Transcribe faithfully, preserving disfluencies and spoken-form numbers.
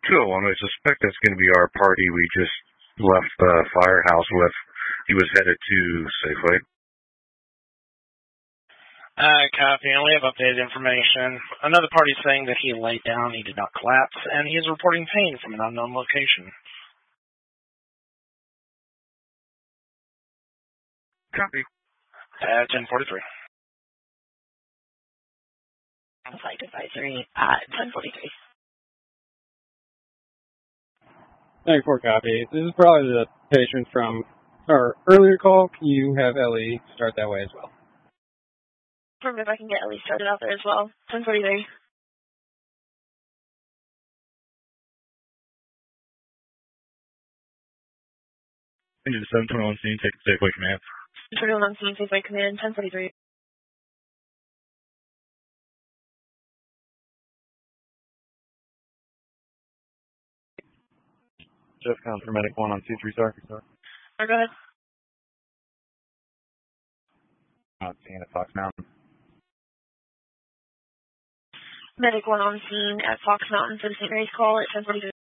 two oh one, I suspect that's going to be our party we just left the firehouse with. He was headed to Safeway. Uh, copy. I only have updated information. Another party saying that he laid down, he did not collapse, and he is reporting pain from an unknown location. Copy. Uh, ten forty-three. Flight advisory at ten forty-three. ninety-four copy. This is probably the patient from our earlier call. Can you have Ellie start that way as well? If I can get Ellie started out there as well. ten forty-three. Engine seven twenty-one scene, take Safeway command. twenty-one scene, Safeway command, ten forty-three. Jeff Counts for medic one on C three star. Oh, go ahead. On scene at Fox Mountain. Medic one on scene at Fox Mountain for the Saint Mary's call at ten forty-three.